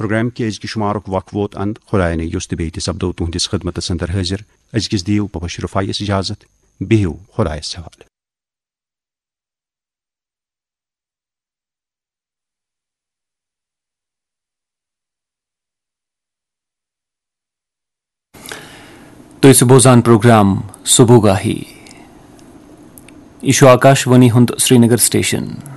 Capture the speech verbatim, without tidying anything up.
Programme के अजक शुमारुक वक्फ वोत अंद खुदाय ने युस्त बेत सब्दो तुहदिस खदमत अंदर हाजिर अजकिस दीव बबशीर फायस इजाजत बिहु खुदायस हवाले। तो इस बोजान programme सुबुगाही issue Akashvani हुंद Srinagar station.